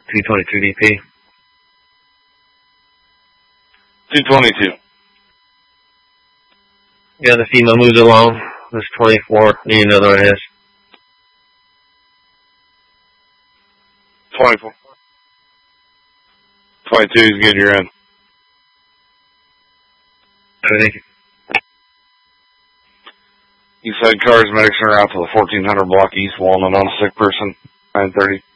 222 DP. 222. Yeah, the female moves along. This 24. Need another one of his. 24. 22 is good, you're in. Thank you. You said cars, medics are out to the 1400 block East Walnut on a sick person, 930.